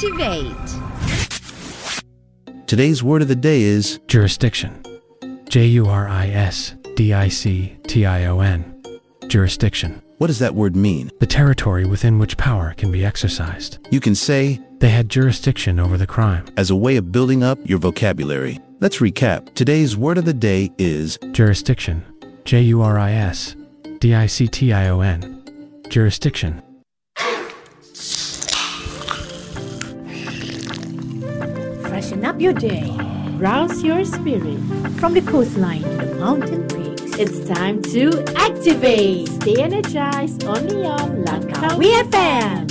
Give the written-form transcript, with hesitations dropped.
Activate. Today's word of the day is jurisdiction. Jurisdiction. Jurisdiction. What does that word mean? The territory within which power can be exercised. You can say They had jurisdiction over the crime. as a way of building up your vocabulary. Let's recap. Today's word of the day is Jurisdiction. Jurisdiction. Jurisdiction. Freshen up your day. Rouse your spirit. From the coastline to the mountain peaks, it's time to activate. Stay energized only on Langkawi FM.